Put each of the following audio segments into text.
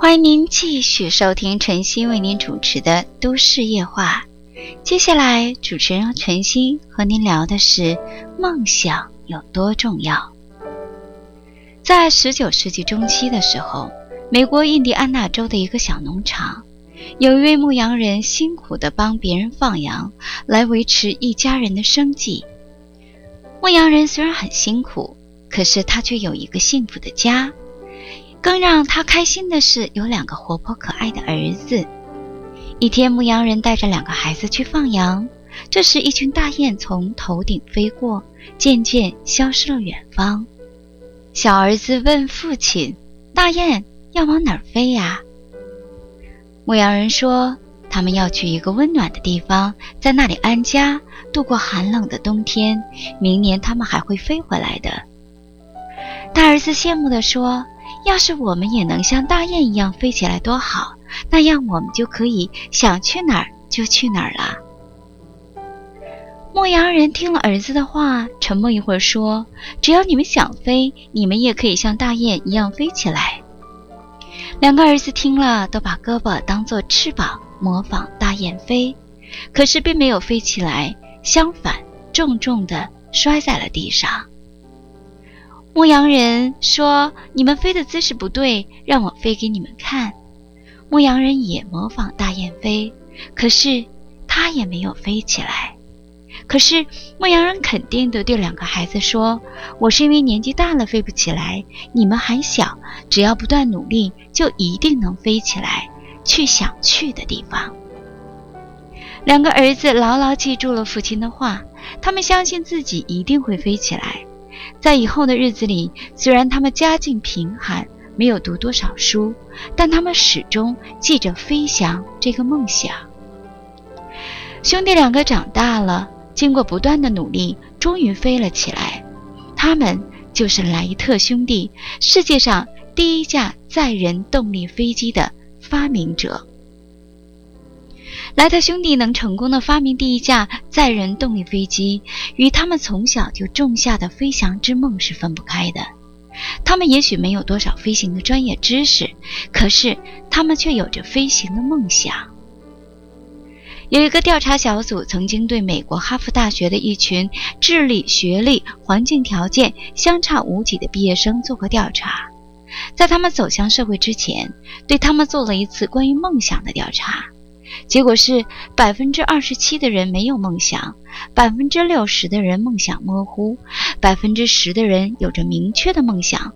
欢迎您继续收听晨曦为您主持的都市夜话。接下来主持人晨曦和您聊的是梦想有多重要。在19世纪中期的时候，美国印第安纳州的一个小农场，有一位牧羊人辛苦地帮别人放羊，来维持一家人的生计。牧羊人虽然很辛苦，可是他却有一个幸福的家。更让他开心的是，有2个活泼可爱的儿子。一天，牧羊人带着2个孩子去放羊，这时一群大雁从头顶飞过，渐渐消失了远方。小儿子问父亲：大雁要往哪儿飞呀？牧羊人说，他们要去一个温暖的地方，在那里安家，度过寒冷的冬天，明年他们还会飞回来的。大儿子羡慕地说，要是我们也能像大雁一样飞起来多好，那样我们就可以想去哪儿就去哪儿了。牧羊人听了儿子的话，沉默一会儿说，只要你们想飞，你们也可以像大雁一样飞起来。2个儿子听了，都把胳膊当作翅膀，模仿大雁飞，可是并没有飞起来，相反，重重地摔在了地上。牧羊人说，你们飞的姿势不对，让我飞给你们看。牧羊人也模仿大雁飞，可是他也没有飞起来。可是牧羊人肯定地对2个孩子说，我是因为年纪大了飞不起来，你们还小，只要不断努力，就一定能飞起来，去想去的地方。2个儿子牢牢记住了父亲的话，他们相信自己一定会飞起来。在以后的日子里，虽然他们家境贫寒，没有读多少书，但他们始终记着飞翔这个梦想。兄弟2个长大了，经过不断的努力，终于飞了起来。他们就是莱特兄弟，世界上第一架载人动力飞机的发明者。莱特兄弟能成功的发明第一架载人动力飞机，与他们从小就种下的飞翔之梦是分不开的。他们也许没有多少飞行的专业知识，可是他们却有着飞行的梦想。有一个调查小组曾经对美国哈佛大学的一群智力、学历、环境条件相差无几的毕业生做过调查。在他们走向社会之前，对他们做了一次关于梦想的调查。结果是 27% 的人没有梦想， 60% 的人梦想模糊， 10% 的人有着明确的梦想，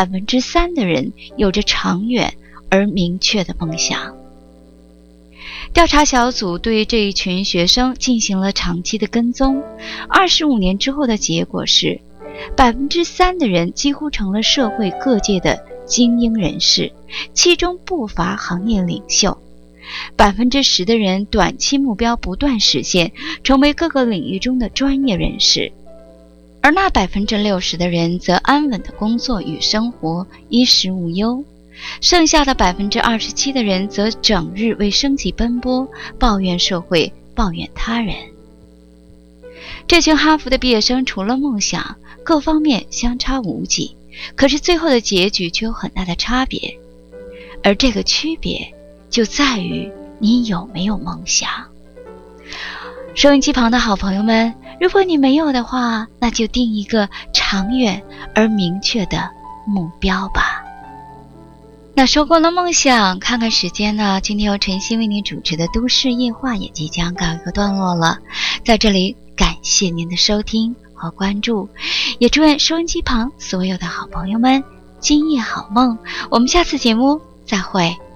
3% 的人有着长远而明确的梦想。调查小组对这一群学生进行了长期的跟踪，25年之后的结果是 3% 的人几乎成了社会各界的精英人士，其中不乏行业领袖。10% 的人短期目标不断实现，成为各个领域中的专业人士，而那 60% 的人则安稳的工作与生活，衣食无忧。剩下的 27% 的人则整日为生计奔波，抱怨社会，抱怨他人。这群哈佛的毕业生除了梦想，各方面相差无几，可是最后的结局却有很大的差别，而这个区别就在于你有没有梦想。收音机旁的好朋友们，如果你没有的话，那就定一个长远而明确的目标吧。那说过了梦想，看看时间呢，今天由晨曦为你主持的都市夜话也即将告一个段落了。在这里感谢您的收听和关注，也祝愿收音机旁所有的好朋友们今夜好梦。我们下次节目再会。